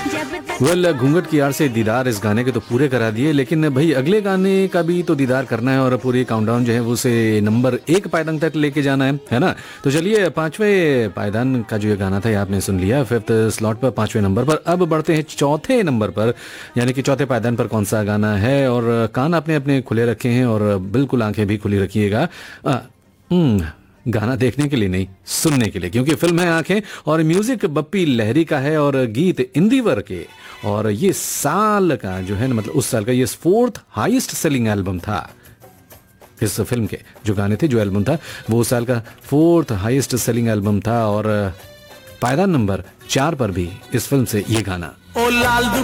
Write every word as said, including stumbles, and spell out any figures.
Well well, घूंघट की आड़ से दीदार इस गाने के तो पूरे करा दिए, लेकिन भाई अगले गाने का भी तो दीदार करना है और पूरी काउंटडाउन जो है वो उसे नंबर एक पायदान तक लेके जाना है है ना। तो चलिए, पांचवें पायदान का जो ये गाना था ये आपने सुन लिया, फिफ्थ स्लॉट पर पांचवें नंबर पर। अब बढ़ते हैं चौथे नंबर पर, यानी कि चौथे पायदान पर कौन सा गाना है। और कान आपने अपने खुले रखे हैं और बिल्कुल आंखें भी खुली रखिएगा, गाना देखने के लिए नहीं, सुनने के लिए, क्योंकि फिल्म है आंखें और म्यूजिक बप्पी लहरी का है और गीत इंदिवर के। और ये साल का जो है ना, मतलब उस साल का ये फोर्थ हाईएस्ट सेलिंग एल्बम था। इस फिल्म के जो गाने थे, जो एल्बम था, वो उस साल का फोर्थ हाईएस्ट सेलिंग एल्बम था। और पायदान नंबर चार पर भी इस फिल्म से ये गाना। ओ लाल